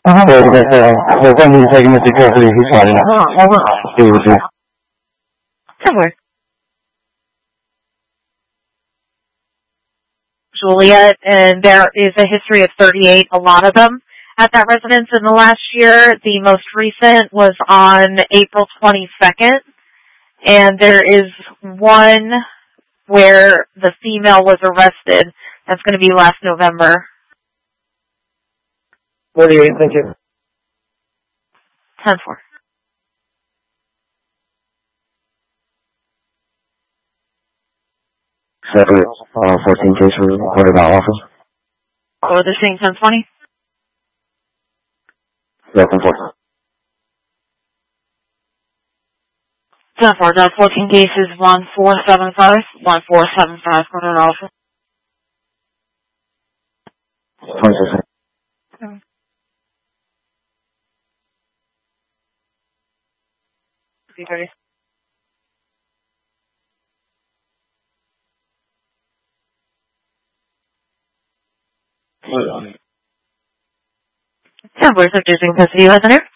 我问你这个是就是一传的，对不对？ Somewhere. Juliet, and there is a history of 38, a lot of them, at that residence in the last year. The most recent was on April 22nd, and there is one where the female was arrested. That's going to be last November. 48, thank you. 10-4. Separate 14 cases reported by office. Or the same 10-20? Yes, 10-4. 10-4, that's 14 cases, 1475, 1475, reported office. 26. Okay. 10-4, so choosing custody, listener.